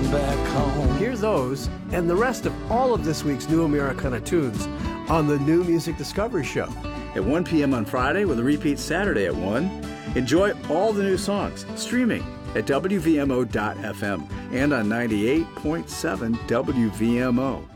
back home. Hear those and the rest of all of this week's New Americana tunes on the New Music Discovery Show. At 1 p.m. on Friday with a repeat Saturday at 1. Enjoy all the new songs streaming at WVMO.FM and on 98.7 WVMO.